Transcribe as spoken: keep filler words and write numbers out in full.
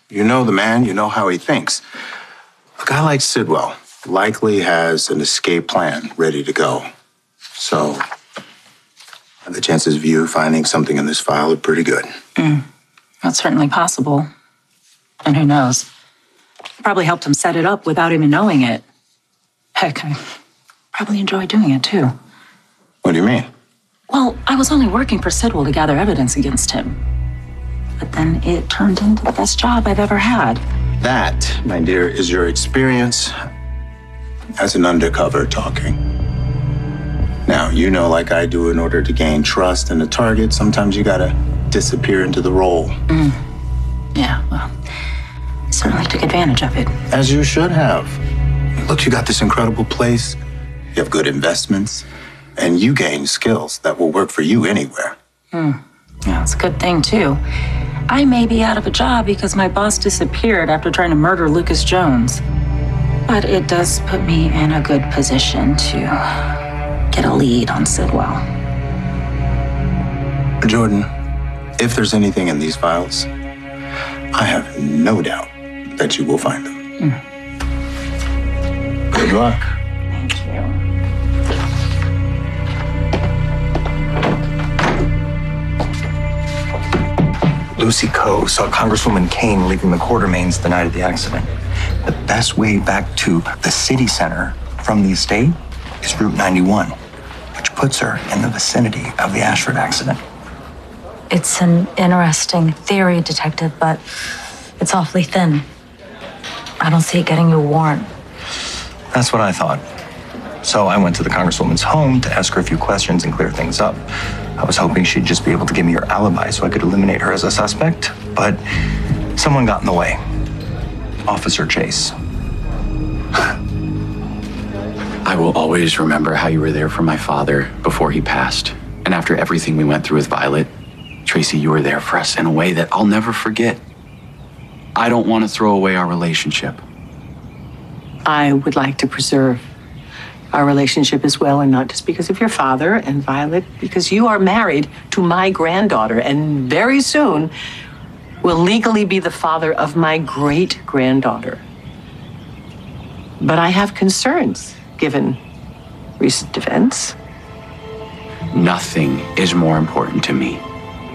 You know the man, you know how he thinks. A guy like Sidwell likely has an escape plan ready to go. So, the chances of you finding something in this file are pretty good. Mm, that's certainly possible. And who knows? Probably helped him set it up without even knowing it. Heck, I probably enjoy doing it too. What do you mean? Well, I was only working for Sidwell to gather evidence against him. But then it turned into the best job I've ever had. That, my dear, is your experience as an undercover talking. Now, you know, like I do, in order to gain trust in a target, sometimes you gotta disappear into the role. Mm. Yeah, well, I certainly took advantage of it. As you should have. Look, you got this incredible place, you have good investments, and you gain skills that will work for you anywhere. Hmm. Yeah, it's a good thing, too. I may be out of a job because my boss disappeared after trying to murder Lucas Jones. But it does put me in a good position to get a lead on Sidwell. Jordan, if there's anything in these files, I have no doubt that you will find them. Mm. Good luck. Thank you. Lucy Coe saw Congresswoman Kane leaving the Quartermains the night of the accident. The best way back to the city center from the estate is Route ninety-one, which puts her in the vicinity of the Ashford accident. It's an interesting theory, Detective, but it's awfully thin. I don't see it getting you a warrant. That's what I thought. So I went to the Congresswoman's home to ask her a few questions and clear things up. I was hoping she'd just be able to give me her alibi so I could eliminate her as a suspect, but someone got in the way. Officer Chase. I will always remember how you were there for my father before he passed. And after everything we went through with Violet, Tracy, you were there for us in a way that I'll never forget. I don't want to throw away our relationship. I would like to preserve our relationship as well, and not just because of your father and Violet, because you are married to my granddaughter, and very soon will legally be the father of my great-granddaughter. But I have concerns, given recent events. Nothing is more important to me